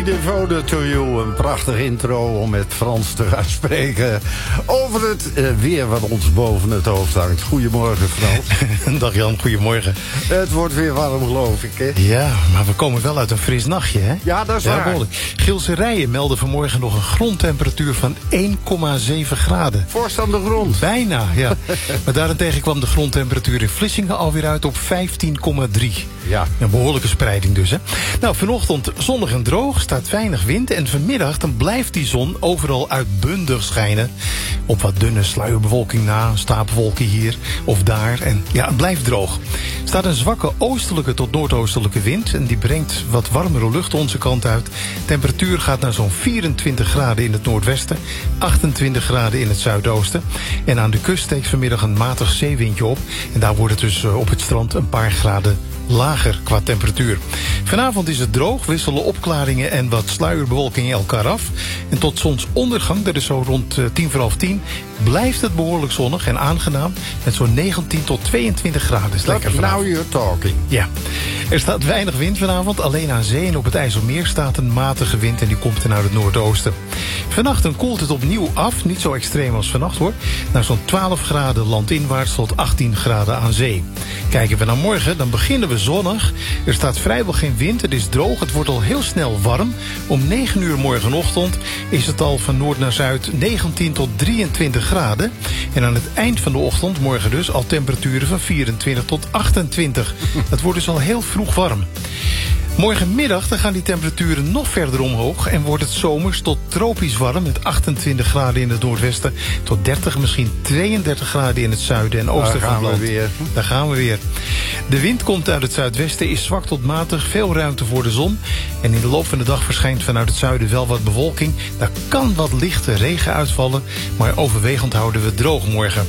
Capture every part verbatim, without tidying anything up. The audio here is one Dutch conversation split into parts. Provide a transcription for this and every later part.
Devoted to you, een prachtig intro om met Frans te gaan spreken over het uh, weer wat ons boven het hoofd hangt. Goedemorgen, Frans. Dag Jan, goedemorgen. Het wordt weer warm, geloof ik, hè? Ja, maar we komen wel uit een fris nachtje, hè? Ja, dat is ja, waar. Behoorlijk. Gielse Rijen meldde vanmorgen nog een grondtemperatuur van één komma zeven graden. Vorst aan de grond. Bijna, ja. Maar daarentegen kwam de grondtemperatuur in Vlissingen alweer uit op vijftien komma drie. Ja. Een behoorlijke spreiding dus, hè? Nou, vanochtend zonnig en droog, staat weinig wind. En vanmiddag dan blijft die zon overal uitbundig schijnen. Op wat dunne sluierbewolking na, een stapelwolkje hier of daar. En ja, het blijft droog. Er staat een zwakke oostelijke tot noordoostelijke wind. En die brengt wat warmere lucht onze kant uit. Temperatuur gaat naar zo'n vierentwintig graden in het noordwesten. achtentwintig graden in het zuidoosten. En aan de kust steekt vanmiddag een matig zeewindje op. En daar wordt het dus op het strand een paar graden lager qua temperatuur. Vanavond is het droog, wisselen opklaringen en wat sluierbewolking elkaar af. En tot zonsondergang, dat is zo rond uh, tien voor half tien, blijft het behoorlijk zonnig en aangenaam. Met zo'n negentien tot tweeëntwintig graden. Is lekker vanavond. Now you're talking. Ja. Er staat weinig wind vanavond. Alleen aan zee en op het IJsselmeer staat een matige wind en die komt er uit het noordoosten. Vannacht dan koelt het opnieuw af. Niet zo extreem als vannacht hoor. Naar zo'n twaalf graden landinwaarts tot achttien graden aan zee. Kijken we naar morgen, dan beginnen we zonnig. Er staat vrijwel geen wind, het is droog, het wordt al heel snel warm. Om negen uur morgenochtend is het al van noord naar zuid negentien tot drieëntwintig graden. En aan het eind van de ochtend, morgen dus, al temperaturen van vierentwintig tot achtentwintig. Dat wordt dus al heel vroeg warm. Morgenmiddag dan gaan die temperaturen nog verder omhoog en wordt het zomers tot tropisch warm met achtentwintig graden in het noordwesten tot dertig, misschien tweeëndertig graden in het zuiden en oosten van het land. Daar gaan we weer. Daar gaan we weer. De wind komt uit het zuidwesten, is zwak tot matig, veel ruimte voor de zon. En in de loop van de dag verschijnt vanuit het zuiden wel wat bewolking. Daar kan wat lichte regen uitvallen, maar overwegend houden we droog morgen.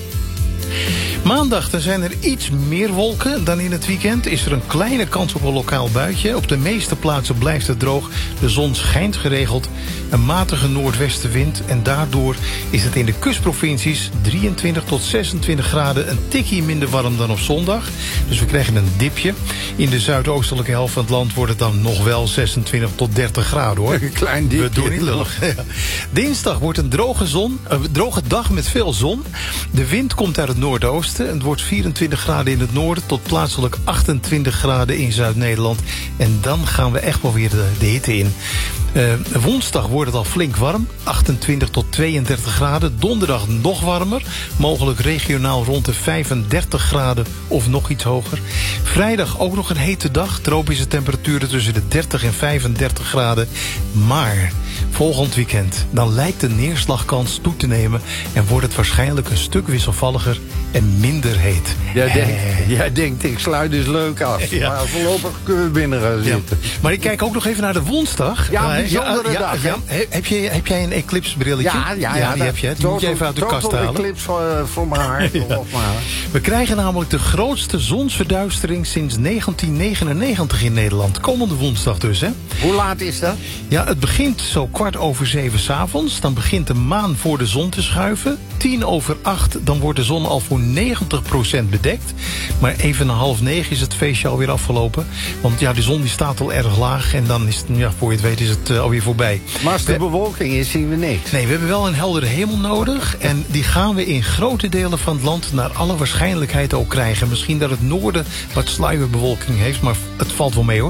Maandag dan zijn er iets meer wolken dan in het weekend. Is er een kleine kans op een lokaal buitje. Op de meeste plaatsen blijft het droog. De zon schijnt geregeld. Een matige noordwestenwind. En daardoor is het in de kustprovincies drieëntwintig tot zesentwintig graden. Een tikkie minder warm dan op zondag. Dus we krijgen een dipje. In de zuidoostelijke helft van het land wordt het dan nog wel zesentwintig tot dertig graden hoor. Een klein dipje. We doen niet lullig. Ja. Dinsdag wordt een droge, zon, een droge dag met veel zon. De wind komt uit het noordoosten. Het wordt vierentwintig graden in het noorden tot plaatselijk achtentwintig graden in Zuid-Nederland. En dan gaan we echt wel weer de, de hitte in. Uh, woensdag wordt het al flink warm, achtentwintig tot tweeëndertig graden. Donderdag nog warmer, mogelijk regionaal rond de vijfendertig graden of nog iets hoger. Vrijdag ook nog een hete dag, tropische temperaturen tussen de dertig en vijfendertig graden. Maar volgend weekend, dan lijkt de neerslagkans toe te nemen en wordt het waarschijnlijk een stuk wisselvalliger en minder heet. Jij denkt, jij denkt ik sluit dus leuk af. Ja. Maar voorlopig kunnen we binnen gaan zitten. Ja. Maar ik kijk ook nog even naar de woensdag. Ja, een bijzondere ja, dag. Ja, ja. Heb, je, heb jij een eclipse brilletje? Ja, ja, ja, ja die heb je. Die moet je even uit de kast halen. Eclipse voor, voor mijn haar. Ja. We krijgen namelijk de grootste zonsverduistering sinds negentien negenennegentig in Nederland. Komende woensdag dus, hè? Hoe laat is dat? Ja, het begint zo kwart over zeven 's avonds. Dan begint de maan voor de zon te schuiven. Tien over acht, dan wordt de zon al voor negentig procent bedekt. Maar even na half negen is het feestje alweer afgelopen. Want ja, de zon die staat al erg laag. En dan is het, ja, voor je het weet is het uh, alweer voorbij. Maar als de we, bewolking is, zien we niks. Nee, we hebben wel een heldere hemel nodig. En die gaan we in grote delen van het land naar alle waarschijnlijkheid ook krijgen. Misschien dat het noorden wat sluierbewolking heeft, maar het valt wel mee hoor.